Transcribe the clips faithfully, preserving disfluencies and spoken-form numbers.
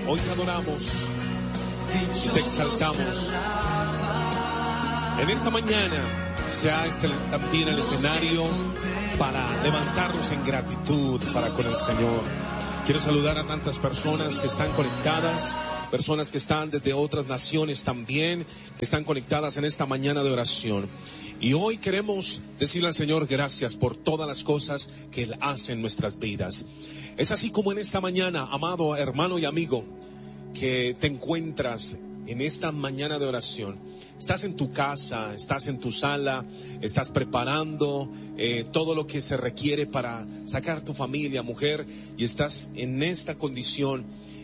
Hoy te adoramos, te exaltamos. En esta mañana sea este también el escenario para levantarnos en gratitud para con el Señor. Quiero saludar a tantas personas que están conectadas, personas que están desde otras naciones también, que están conectadas en esta mañana de oración. Y hoy queremos decirle al Señor gracias por todas las cosas que Él hace en nuestras vidas. Es así como en esta mañana, amado hermano y amigo, que te encuentras en esta mañana de oración. Estás en tu casa, estás en tu sala, estás preparando eh, todo lo que se requiere para sacar tu familia, mujer, y estás en esta condición,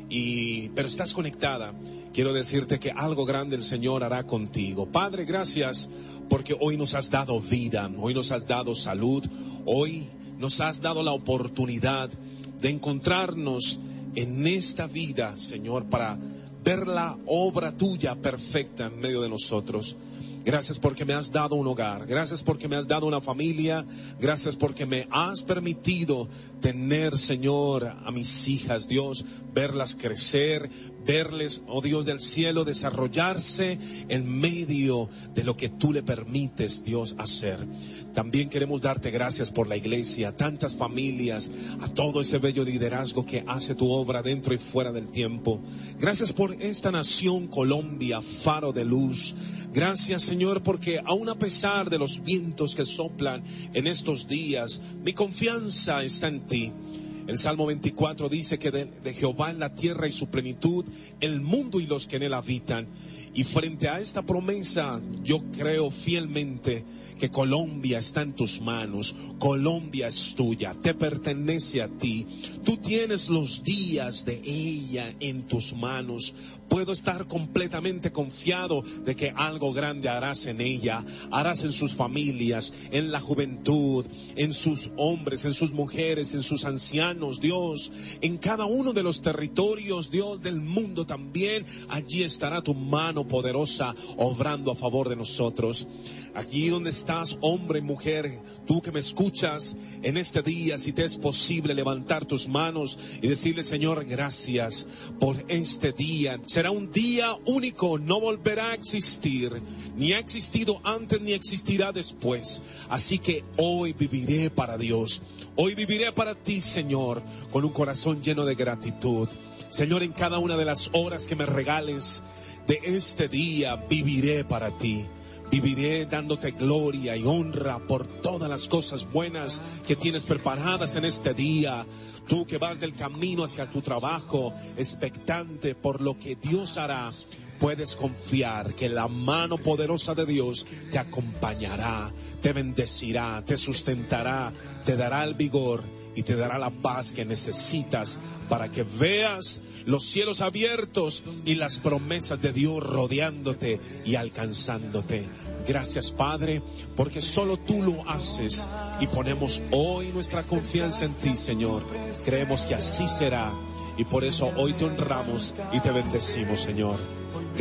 y pero estás conectada. Quiero decirte que algo grande el Señor hará contigo. Padre, gracias porque hoy nos has dado vida, hoy nos has dado salud, hoy nos has dado la oportunidad de encontrarnos en esta vida, Señor, para ver la obra tuya perfecta en medio de nosotros. Gracias porque me has dado un hogar, gracias porque me has dado una familia, gracias porque me has permitido tener, Señor, a mis hijas, Dios, verlas crecer, verles, oh Dios del cielo, desarrollarse en medio de lo que tú le permites, Dios, hacer. También queremos darte gracias por la iglesia, tantas familias, a todo ese bello liderazgo que hace tu obra dentro y fuera del tiempo. Gracias por esta nación, Colombia, faro de luz. Gracias, Señor, porque aun a pesar de los vientos que soplan en estos días, mi confianza está en ti. El Salmo veinticuatro dice que de, de Jehová es la tierra y su plenitud, el mundo y los que en él habitan. Y frente a esta promesa, yo creo fielmente que Colombia está en tus manos. Colombia es tuya, te pertenece a ti. Tú tienes los días de ella en tus manos. Puedo estar completamente confiado de que algo grande harás en ella, harás en sus familias, en la juventud, en sus hombres, en sus mujeres, en sus ancianos, Dios, en cada uno de los territorios, Dios, del mundo también. Allí estará tu mano poderosa obrando a favor de nosotros. Allí donde estás, hombre y mujer, tú que me escuchas en este día, si te es posible levantar tus manos y decirle, Señor, gracias por este día. Será un día único, no volverá a existir, ni ha existido antes ni existirá después. Así que hoy viviré para Dios, hoy viviré para ti, Señor, con un corazón lleno de gratitud. Señor, en cada una de las horas que me regales de este día, viviré para ti. Viviré dándote gloria y honra por todas las cosas buenas que tienes preparadas en este día. Tú que vas del camino hacia tu trabajo, expectante por lo que Dios hará, puedes confiar que la mano poderosa de Dios te acompañará, te bendecirá, te sustentará, te dará el vigor y te dará la paz que necesitas para que veas los cielos abiertos y las promesas de Dios rodeándote y alcanzándote. Gracias, Padre, porque solo tú lo haces y ponemos hoy nuestra confianza en ti, Señor. Creemos que así será y por eso hoy te honramos y te bendecimos, Señor.